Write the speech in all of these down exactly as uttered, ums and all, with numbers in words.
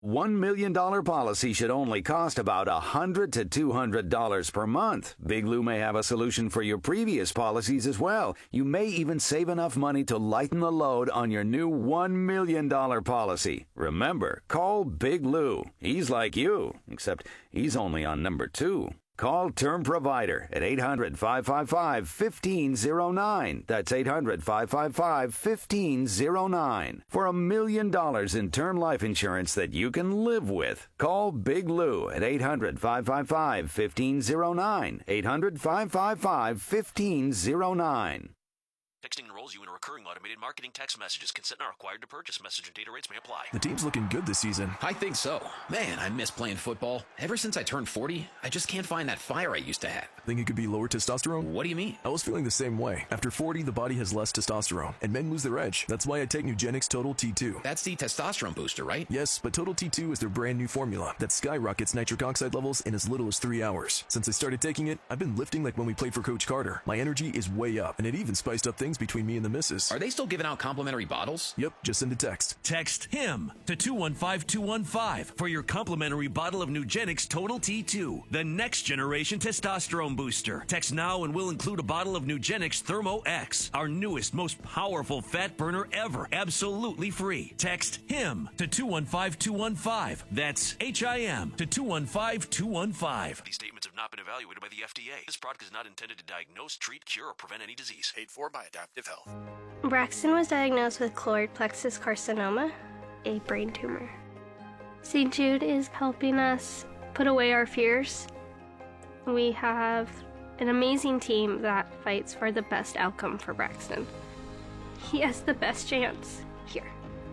One million dollar policy should only cost about one hundred to two hundred dollars per month. Big Lou may have a solution for your previous policies as well. You may even save enough money to lighten the load on your new one million dollar policy. Remember, call Big Lou. He's like you, except he's only on number two. Call Term Provider at eight hundred, five five five, one five zero nine. That's eight hundred, five five five, one five zero nine. For a million dollars in term life insurance that you can live with. Call Big Lou at eight hundred, five five five, one five zero nine. eight hundred, five five five, one five zero nine. Texting enrolls you in a recurring automated marketing text messages. Consent not required to purchase. Message and data rates may apply. The team's looking good this season. I think so. Man, I miss playing football. Ever since I turned forty, I just can't find that fire I used to have. Think it could be lower testosterone? What do you mean? I was feeling the same way. After forty, the body has less testosterone, and men lose their edge. That's why I take Nugenix Total T two. That's the testosterone booster, right? Yes, but Total T two is their brand new formula that skyrockets nitric oxide levels in as little as three hours. Since I started taking it, I've been lifting like when we played for Coach Carter. My energy is way up, and it even spiced up things between me and the missus. Are they still giving out complimentary bottles? Yep, just send a text. Text HIM to two one five two one five for your complimentary bottle of Nugenix Total T two, the next generation testosterone booster. Text now and we'll include a bottle of Nugenix Thermo X, our newest, most powerful fat burner ever, absolutely free. Text HIM to two one five two one five. That's H I M to two one five two one five. These statements have not been evaluated by the F D A. This product is not intended to diagnose, treat, cure, or prevent any disease. Paid for by Adaptive Health. Braxton was diagnosed with choroid plexus carcinoma, a brain tumor. Saint Jude is helping us put away our fears. We have an amazing team that fights for the best outcome for Braxton. He has the best chance here.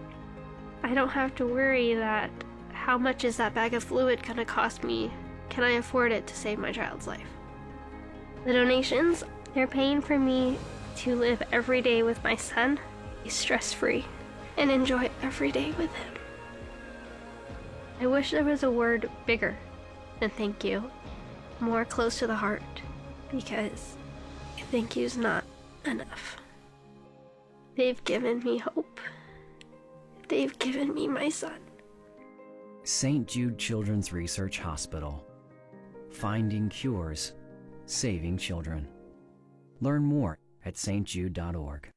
I don't have to worry that how much is that bag of fluid going to cost me? Can I afford it to save my child's life? The donations, they're paying for me to live every day with my son, be stress-free, and enjoy every day with him. I wish there was a word bigger than thank you, more close to the heart, because thank you's not enough. They've given me hope. They've given me my son. Saint Jude Children's Research Hospital. Finding cures, saving children. Learn more at s t jude dot org.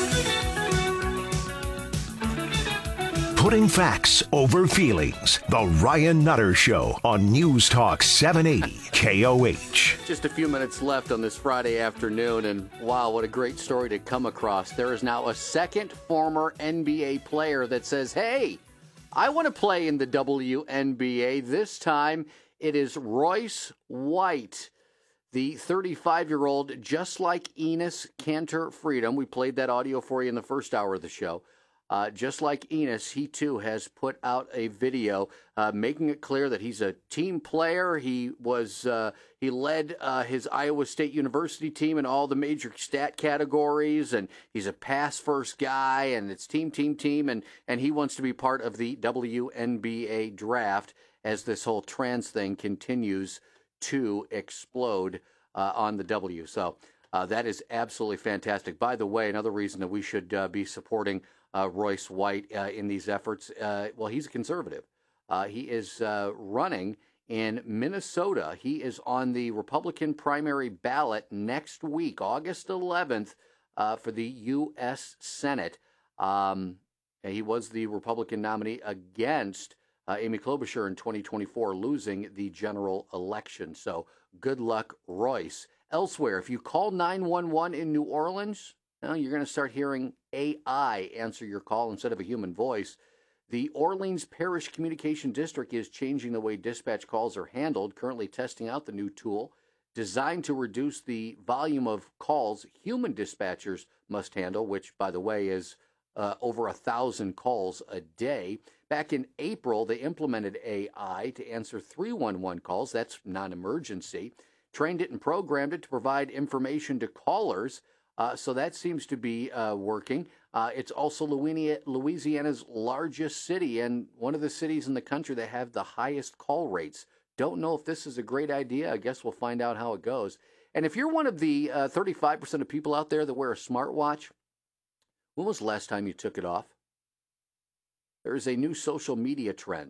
Putting facts over feelings. The Ryan Nutter Show on News Talk seven eighty K O H. Just a few minutes left on this Friday afternoon, and wow, what a great story to come across. There is now a second former N B A player that says, hey, I want to play in the W N B A. This time it is Royce White, the thirty-five-year-old, just like Enes Kanter Freedom. We played that audio for you in the first hour of the show. Uh, just like Enes, he too has put out a video uh, making it clear that he's a team player. He was uh, he led uh, his Iowa State University team in all the major stat categories, and he's a pass-first guy, and it's team, team, team, and and he wants to be part of the W N B A draft as this whole trans thing continues to explode uh, on the W. So uh, that is absolutely fantastic. By the way, another reason that we should uh, be supporting Uh, Royce White uh, in these efforts. Uh, well, he's a conservative. Uh, he is uh, running in Minnesota. He is on the Republican primary ballot next week, August eleventh, uh, for the U S Senate. Um, he was the Republican nominee against uh, Amy Klobuchar in twenty twenty-four, losing the general election. So good luck, Royce. Elsewhere, if you call nine one one in New Orleans, now you're going to start hearing A I answer your call instead of a human voice. The Orleans Parish Communication District is changing the way dispatch calls are handled, currently testing out the new tool designed to reduce the volume of calls human dispatchers must handle, which, by the way, is uh, over a thousand calls a day. Back in April, they implemented A I to answer three one one calls. That's non-emergency. Trained it and programmed it to provide information to callers. Uh, so that seems to be uh, working. Uh, it's also Louisiana's largest city and one of the cities in the country that have the highest call rates. Don't know if this is a great idea. I guess we'll find out how it goes. And if you're one of the uh, thirty-five percent of people out there that wear a smartwatch, when was the last time you took it off? There is a new social media trend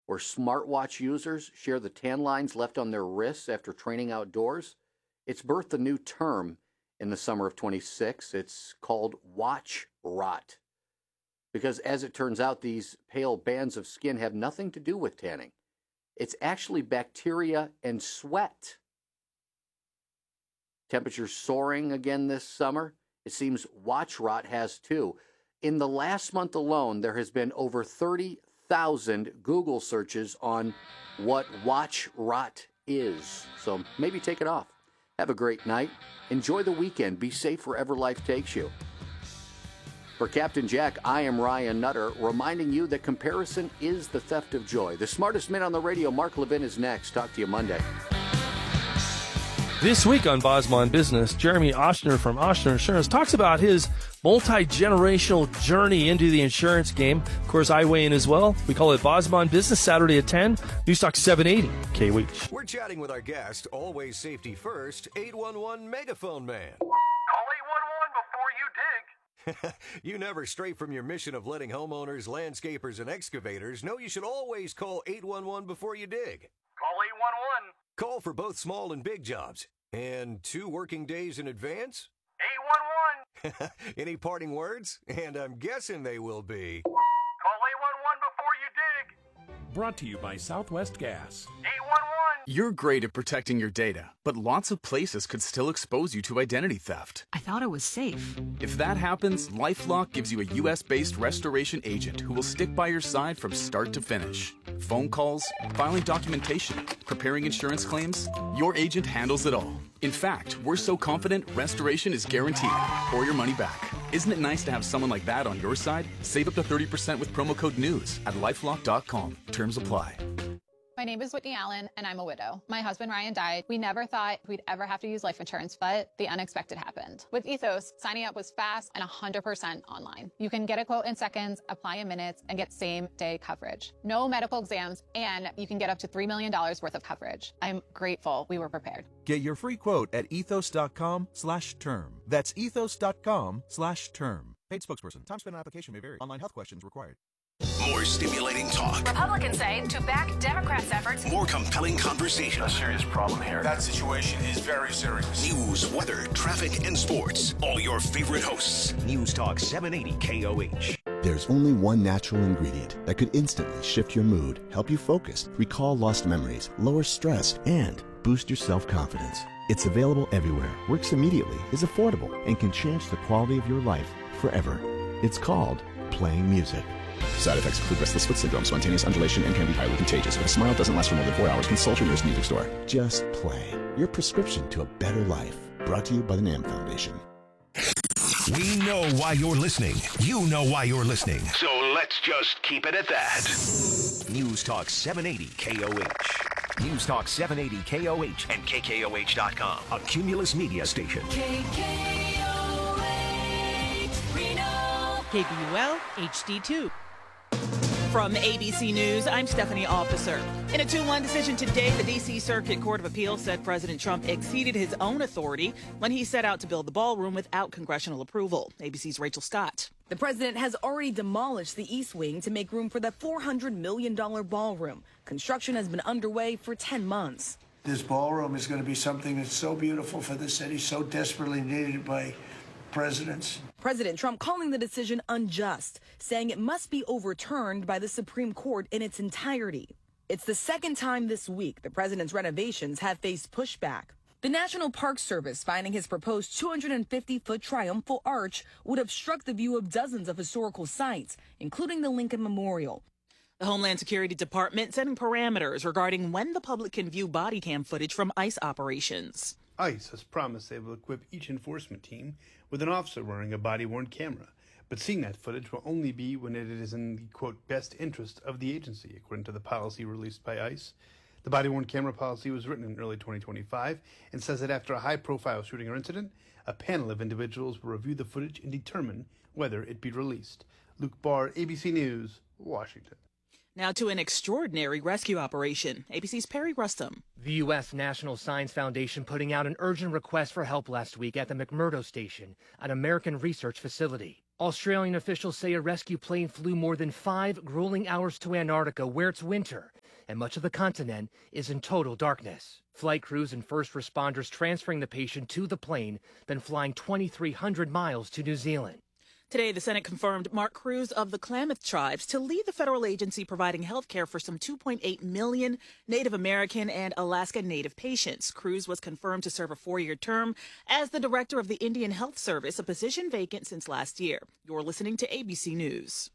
where smartwatch users share the tan lines left on their wrists after training outdoors. It's birthed a new term in the summer of twenty-six. It's called watch rot. Because as it turns out, these pale bands of skin have nothing to do with tanning. It's actually bacteria and sweat. Temperatures soaring again this summer. It seems watch rot has too. In the last month alone, there has been over thirty thousand Google searches on what watch rot is. So maybe take it off. Have a great night. Enjoy the weekend. Be safe wherever life takes you. For Captain Jack, I am Ryan Nutter, reminding you that comparison is the theft of joy. The smartest man on the radio, Mark Levin, is next. Talk to you Monday. This week on Bosman Business, Jeremy Oshner from Oshner Insurance talks about his multi-generational journey into the insurance game. Of course, I weigh in as well. We call it Bosman Business, Saturday at ten, Newstalk seven eighty K O H. We're chatting with our guest, always safety first, eight one one Megaphone Man. Call eight one one before you dig. You never stray from your mission of letting homeowners, landscapers, and excavators know you should always call eight one one before you dig. Call eight one one. Call for both small and big jobs. And two working days in advance? eight one one. Any parting words? And I'm guessing they will be... Call eight one one before you dig. Brought to you by Southwest Gas. eight one one. You're great at protecting your data, but lots of places could still expose you to identity theft. I thought it was safe. If that happens, LifeLock gives you a U S-based restoration agent who will stick by your side from start to finish. Phone calls, filing documentation, preparing insurance claims, your agent handles it all. In fact, we're so confident restoration is guaranteed, or your money back. Isn't it nice to have someone like that on your side? Save up to thirty percent with promo code NEWS at lifelock dot com. Terms apply. My name is Whitney Allen, and I'm a widow. My husband, Ryan, died. We never thought we'd ever have to use life insurance, but the unexpected happened. With Ethos, signing up was fast and one hundred percent online. You can get a quote in seconds, apply in minutes, and get same-day coverage. No medical exams, and you can get up to three million dollars worth of coverage. I'm grateful we were prepared. Get your free quote at ethos dot com slash term. That's ethos dot com slash term. Paid spokesperson. Time spent on application may vary. Online health questions required. More stimulating talk. Republicans say to back Democrats' efforts. More compelling conversation. A serious problem here. That situation is very serious. News, weather, traffic, and sports. All your favorite hosts. News Talk seven eighty K O H. There's only one natural ingredient that could instantly shift your mood, help you focus, recall lost memories, lower stress, and boost your self-confidence. It's available everywhere, works immediately, is affordable, and can change the quality of your life forever. It's called Playing Music. Side effects include restless foot syndrome, spontaneous undulation, and can be highly contagious. If a smile doesn't last for more than four hours, consult your nearest music store. Just play. Your prescription to a better life. Brought to you by the NAM Foundation. We know why you're listening. You know why you're listening. So let's just keep it at that. News Talk seven eighty K O H. News Talk seven eighty K O H and K K O H dot com. A Cumulus Media station. K K O H, Reno. K B U L H D two. From A B C News, I'm Stephanie Officer. In a two one decision today, the D C Circuit Court of Appeals said President Trump exceeded his own authority when he set out to build the ballroom without congressional approval. A B C's Rachel Scott. The president has already demolished the East Wing to make room for the four hundred million dollars ballroom. Construction has been underway for ten months. This ballroom is going to be something that's so beautiful for the city, so desperately needed by presidents. President Trump calling the decision unjust, saying it must be overturned by the Supreme Court in its entirety. It's the second time this week the president's renovations have faced pushback. The National Park Service finding his proposed two hundred fifty foot triumphal arch would obstruct the view of dozens of historical sites, including the Lincoln Memorial. The Homeland Security Department setting parameters regarding when the public can view body cam footage from ICE operations. ICE has promised they will equip each enforcement team with an officer wearing a body-worn camera, but seeing that footage will only be when it is in the, quote, best interest of the agency, according to the policy released by ICE. The body-worn camera policy was written in early twenty twenty-five and says that after a high-profile shooting or incident, a panel of individuals will review the footage and determine whether it be released. Luke Barr, A B C News, Washington. Now to an extraordinary rescue operation. A B C's Perry Rustum. The U S National Science Foundation putting out an urgent request for help last week at the McMurdo Station, an American research facility. Australian officials say a rescue plane flew more than five grueling hours to Antarctica, where it's winter, and much of the continent is in total darkness. Flight crews and first responders transferring the patient to the plane, then flying twenty-three hundred miles to New Zealand. Today, the Senate confirmed Mark Cruz of the Klamath Tribes to lead the federal agency providing health care for some two point eight million Native American and Alaska Native patients. Cruz was confirmed to serve a four-year term as the director of the Indian Health Service, a position vacant since last year. You're listening to A B C News.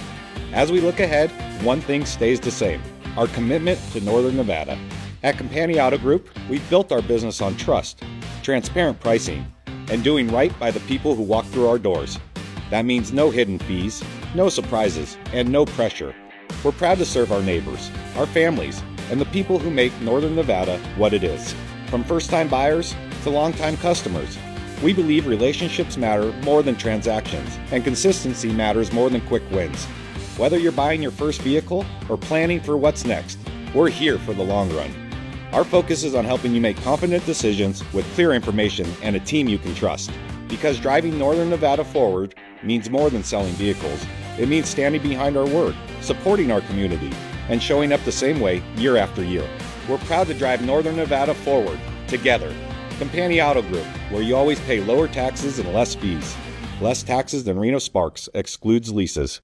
As we look ahead, one thing stays the same: our commitment to Northern Nevada. At Compani Auto Group, we've built our business on trust, transparent pricing, and doing right by the people who walk through our doors. That means no hidden fees, no surprises, and no pressure. We're proud to serve our neighbors, our families, and the people who make Northern Nevada what it is. From first-time buyers to long-time customers, we believe relationships matter more than transactions, and consistency matters more than quick wins. Whether you're buying your first vehicle or planning for what's next, we're here for the long run. Our focus is on helping you make confident decisions with clear information and a team you can trust. Because driving Northern Nevada forward means more than selling vehicles. It means standing behind our word, supporting our community, and showing up the same way year after year. We're proud to drive Northern Nevada forward, together. Compani Auto Group, where you always pay lower taxes and less fees. Less taxes than Reno Sparks, excludes leases.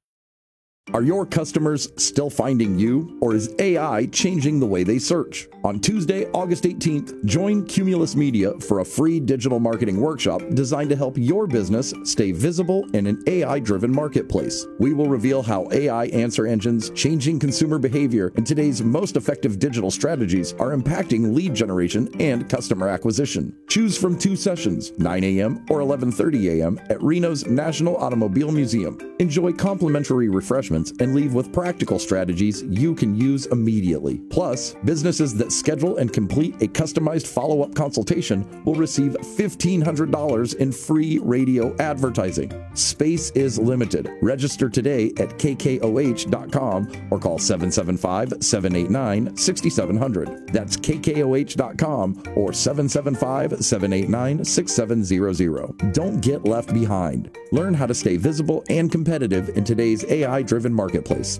Are your customers still finding you, or is A I changing the way they search? On Tuesday, August eighteenth, join Cumulus Media for a free digital marketing workshop designed to help your business stay visible in an A I-driven marketplace. We will reveal how A I answer engines, changing consumer behavior, and today's most effective digital strategies are impacting lead generation and customer acquisition. Choose from two sessions, nine a.m. or eleven thirty a.m. at Reno's National Automobile Museum. Enjoy complimentary refreshments and leave with practical strategies you can use immediately. Plus, businesses that schedule and complete a customized follow-up consultation will receive fifteen hundred dollars in free radio advertising. Space is limited. Register today at k k o h dot com or call seven seven five, seven eight nine, six seven zero zero. That's k k o h dot com or seven seven five, seven eight nine, six seven zero zero. Don't get left behind. Learn how to stay visible and competitive in today's A I-driven marketplace.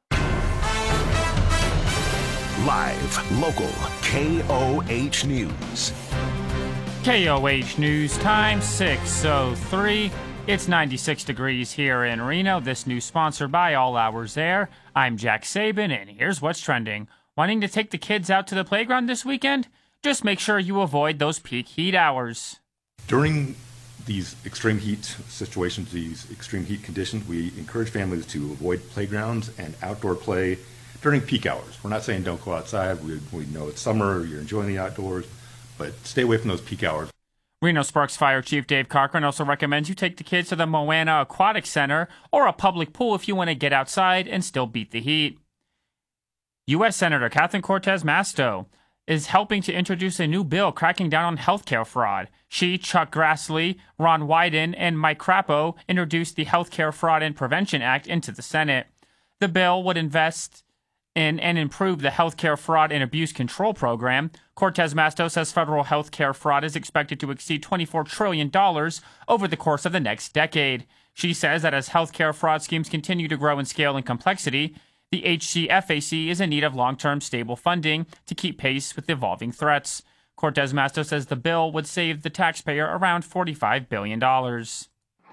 Live, local, K O H News. K O H News time, six oh three. It's ninety-six degrees here in Reno. This news sponsored by All Hours Air. I'm Jack Sabin, and here's what's trending. Wanting to take the kids out to the playground this weekend? Just make sure you avoid those peak heat hours. During these extreme heat situations, these extreme heat conditions, we encourage families to avoid playgrounds and outdoor play during peak hours. We're not saying don't go outside. We, we know it's summer, you're enjoying the outdoors, but stay away from those peak hours. Reno Sparks Fire Chief Dave Cochran also recommends you take the kids to the Moana Aquatic Center or a public pool if you want to get outside and still beat the heat. U S Senator Catherine Cortez Masto is helping to introduce a new bill cracking down on healthcare fraud. She, Chuck Grassley, Ron Wyden, and Mike Crapo introduced the Healthcare Fraud and Prevention Act into the Senate. The bill would invest in and improve the Healthcare Fraud and Abuse Control Program. Cortez Masto says federal healthcare fraud is expected to exceed twenty-four trillion dollars over the course of the next decade. She says that as healthcare fraud schemes continue to grow in scale and complexity, the H C F A C is in need of long-term stable funding to keep pace with evolving threats. Cortez Masto says the bill would save the taxpayer around forty-five billion dollars.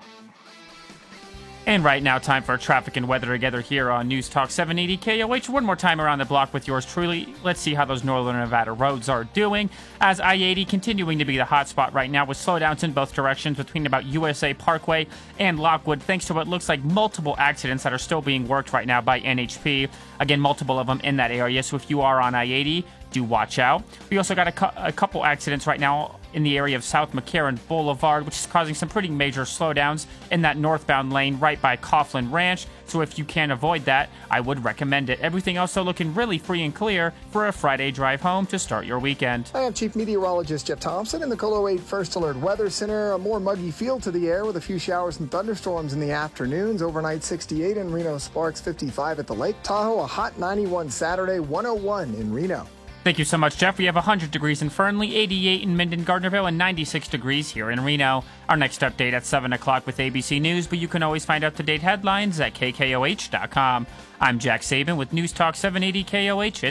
And right now, time for traffic and weather together here on News Talk seven eighty K O H. One more time around the block with yours truly. Let's see how those Northern Nevada roads are doing. As I eighty continuing to be the hot spot right now with slowdowns in both directions between about U S A Parkway and Lockwood, thanks to what looks like multiple accidents that are still being worked right now by N H P. Again, multiple of them in that area, so if you are on I eighty, do watch out. We also got a, cu- a couple accidents right now in the area of South McCarran Boulevard, which is causing some pretty major slowdowns in that northbound lane right by Coughlin Ranch. So if you can avoid that, I would recommend it. Everything else though looking really free and clear for a Friday drive home to start your weekend. I am Chief Meteorologist Jeff Thompson in the Colo eight First Alert Weather Center. A more muggy feel to the air with a few showers and thunderstorms in the afternoons. Overnight sixty-eight in Reno, Sparks fifty-five at the Lake Tahoe. A hot ninety-one Saturday, one oh one in Reno. Thank you so much, Jeff. We have one hundred degrees in Fernley, eighty-eight in Minden Gardnerville, and ninety-six degrees here in Reno. Our next update at seven o'clock with A B C News, but you can always find up-to-date headlines at k k o h dot com. I'm Jack Sabin with News Talk seven eighty K O H.